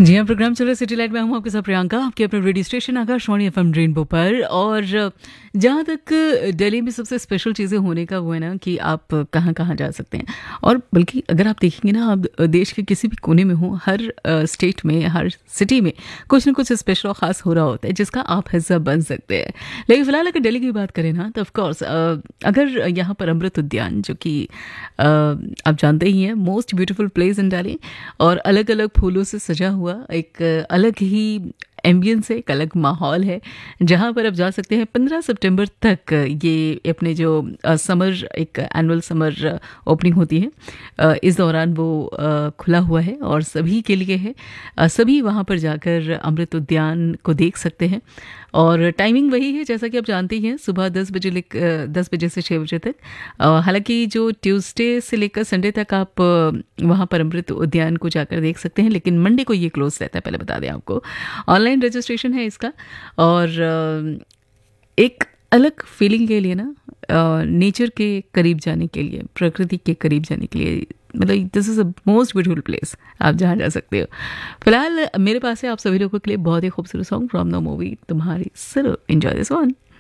जी हाँ, प्रोग्राम चल रहा है सिटी लाइट में। हूँ आपके साथ प्रियंका, आपके अपने radio station Akashvani FM rainbow पर। और जहाँ तक दिल्ली में सबसे स्पेशल चीज़ें होने का वो है ना कि आप कहाँ कहाँ जा सकते हैं। और बल्कि अगर आप देखेंगे ना, आप देश के किसी भी कोने में हो, हर स्टेट में, हर सिटी में कुछ ना कुछ स्पेशल और ख़ास हो रहा होता है जिसका आप हिस्सा बन सकते हैं। लेकिन फिलहाल अगर दिल्ली की बात करें ना, तो ऑफकोर्स अगर यहाँ पर अमृत उद्यान, जो कि आप जानते ही हैं, most beautiful place in Delhi, और अलग अलग फूलों से सजा हुआ एक अलग ही एम्बियंस है, एक अलग माहौल है, जहाँ पर आप जा सकते हैं। 15 सितंबर तक ये अपने जो समर, एक एनुअल समर ओपनिंग होती है, इस दौरान वो खुला हुआ है और सभी के लिए है। सभी वहाँ पर जाकर अमृत उद्यान को देख सकते हैं। और टाइमिंग वही है जैसा कि आप जानते ही हैं, सुबह 10 बजे से 6 बजे तक। हालांकि जो ट्यूसडे से लेकर संडे तक आप वहाँ पर अमृत उद्यान को जाकर देख सकते हैं, लेकिन मंडे को ये क्लोज रहता है, पहले बता दें आपको। ऑनलाइन रजिस्ट्रेशन है इसका। और एक अलग फीलिंग के लिए ना, नेचर के करीब जाने के लिए, प्रकृति के करीब जाने के लिए, मतलब this is a most beautiful place, आप जहाँ जा सकते हो। फिलहाल मेरे पास है आप सभी लोगों के लिए बहुत ही खूबसूरत सॉन्ग फ्रॉम द मूवी तुम्हारी। So enjoy this one.